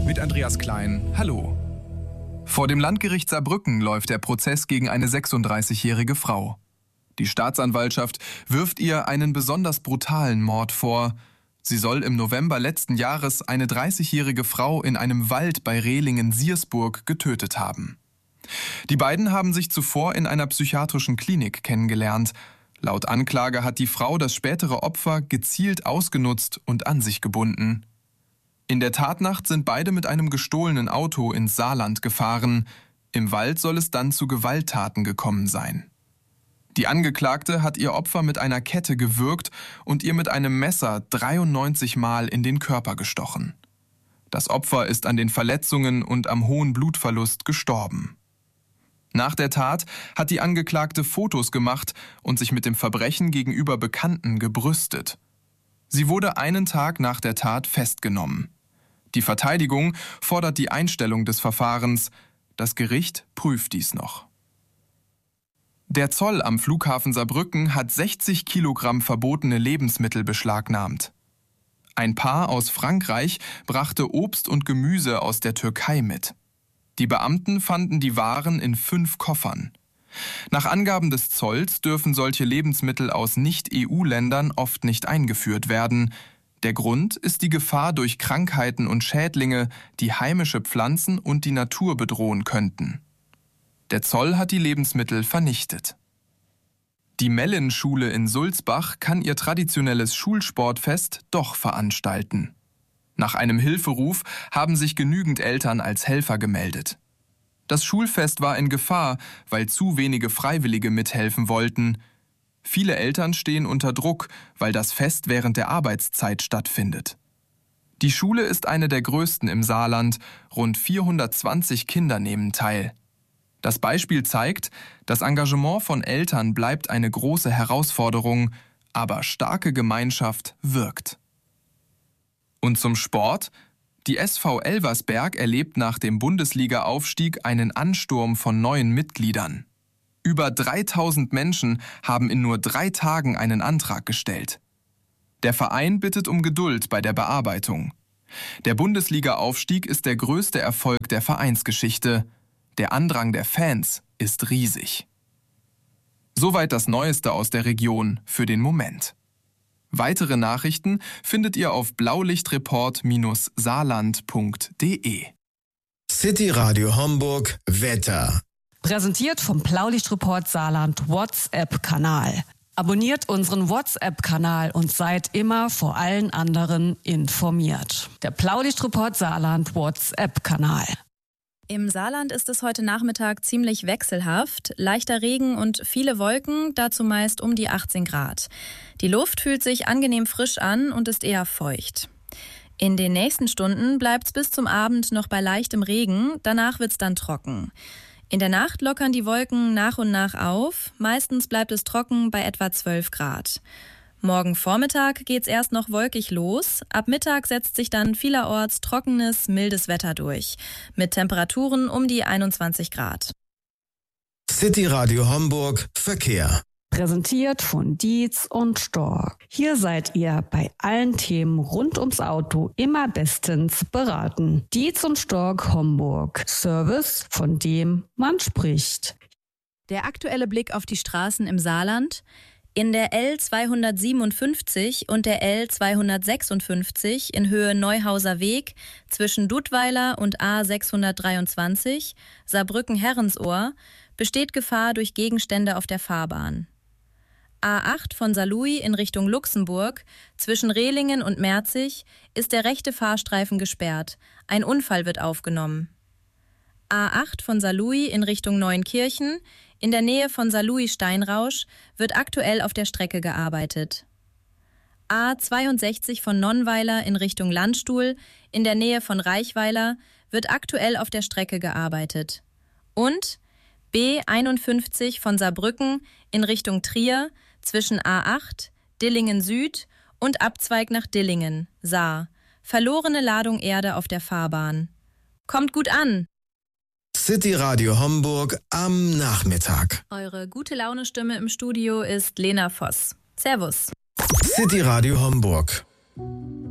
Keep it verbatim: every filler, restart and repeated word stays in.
mit Andreas Klein. Hallo. Vor dem Landgericht Saarbrücken läuft der Prozess gegen eine sechsunddreißigjährige Frau. Die Staatsanwaltschaft wirft ihr einen besonders brutalen Mord vor. Sie soll im November letzten Jahres eine dreißigjährige Frau in einem Wald bei Rehlingen-Siersburg getötet haben. Die beiden haben sich zuvor in einer psychiatrischen Klinik kennengelernt. Laut Anklage hat die Frau das spätere Opfer gezielt ausgenutzt und an sich gebunden. In der Tatnacht sind beide mit einem gestohlenen Auto ins Saarland gefahren. Im Wald soll es dann zu Gewalttaten gekommen sein. Die Angeklagte hat ihr Opfer mit einer Kette gewürgt und ihr mit einem Messer dreiundneunzig Mal in den Körper gestochen. Das Opfer ist an den Verletzungen und am hohen Blutverlust gestorben. Nach der Tat hat die Angeklagte Fotos gemacht und sich mit dem Verbrechen gegenüber Bekannten gebrüstet. Sie wurde einen Tag nach der Tat festgenommen. Die Verteidigung fordert die Einstellung des Verfahrens. Das Gericht prüft dies noch. Der Zoll am Flughafen Saarbrücken hat sechzig Kilogramm verbotene Lebensmittel beschlagnahmt. Ein Paar aus Frankreich brachte Obst und Gemüse aus der Türkei mit. Die Beamten fanden die Waren in fünf Koffern. Nach Angaben des Zolls dürfen solche Lebensmittel aus Nicht-E U-Ländern oft nicht eingeführt werden. Der Grund ist die Gefahr durch Krankheiten und Schädlinge, die heimische Pflanzen und die Natur bedrohen könnten. Der Zoll hat die Lebensmittel vernichtet. Die Mellin-Schule in Sulzbach kann ihr traditionelles Schulsportfest doch veranstalten. Nach einem Hilferuf haben sich genügend Eltern als Helfer gemeldet. Das Schulfest war in Gefahr, weil zu wenige Freiwillige mithelfen wollten. Viele Eltern stehen unter Druck, weil das Fest während der Arbeitszeit stattfindet. Die Schule ist eine der größten im Saarland. Rund vierhundertzwanzig Kinder nehmen teil. Das Beispiel zeigt, das Engagement von Eltern bleibt eine große Herausforderung, aber starke Gemeinschaft wirkt. Und zum Sport? Die S V Elversberg erlebt nach dem Bundesliga-Aufstieg einen Ansturm von neuen Mitgliedern. Über dreitausend Menschen haben in nur drei Tagen einen Antrag gestellt. Der Verein bittet um Geduld bei der Bearbeitung. Der Bundesliga-Aufstieg ist der größte Erfolg der Vereinsgeschichte. Der Andrang der Fans ist riesig. Soweit das Neueste aus der Region für den Moment. Weitere Nachrichten findet ihr auf blaulichtreport Bindestrich saarland Punkt de. City Radio Homburg Wetter. Präsentiert vom Blaulichtreport Saarland WhatsApp-Kanal. Abonniert unseren WhatsApp-Kanal und seid immer vor allen anderen informiert. Der Blaulichtreport Saarland WhatsApp-Kanal. Im Saarland ist es heute Nachmittag ziemlich wechselhaft. Leichter Regen und viele Wolken, dazu meist um die achtzehn Grad. Die Luft fühlt sich angenehm frisch an und ist eher feucht. In den nächsten Stunden bleibt es bis zum Abend noch bei leichtem Regen, danach wird es dann trocken. In der Nacht lockern die Wolken nach und nach auf, meistens bleibt es trocken bei etwa zwölf Grad. Morgen Vormittag geht's erst noch wolkig los. Ab Mittag setzt sich dann vielerorts trockenes, mildes Wetter durch. Mit Temperaturen um die einundzwanzig Grad. City Radio Homburg Verkehr. Präsentiert von Dietz und Stork. Hier seid ihr bei allen Themen rund ums Auto immer bestens beraten. Dietz und Stork Homburg. Service, von dem man spricht. Der aktuelle Blick auf die Straßen im Saarland. In der L zweihundertsiebenundfünfzig und der L zweihundertsechsundfünfzig in Höhe Neuhauser Weg zwischen Duttweiler und A sechshundertdreiundzwanzig, Saarbrücken-Herrensohr, besteht Gefahr durch Gegenstände auf der Fahrbahn. A acht von Saarlouis in Richtung Luxemburg zwischen Rehlingen und Merzig ist der rechte Fahrstreifen gesperrt. Ein Unfall wird aufgenommen. A acht von Saarlouis in Richtung Neuenkirchen in der Nähe von Saarlouis-Steinrausch wird aktuell auf der Strecke gearbeitet. A zweiundsechzig von Nonnweiler in Richtung Landstuhl in der Nähe von Reichweiler wird aktuell auf der Strecke gearbeitet. Und B einundfünfzig von Saarbrücken in Richtung Trier zwischen A acht, Dillingen Süd und Abzweig nach Dillingen, Saar. Verlorene Ladung Erde auf der Fahrbahn. Kommt gut an! City Radio Homburg am Nachmittag. Eure gute Laune-Stimme im Studio ist Lena Voss. Servus. City Radio Homburg.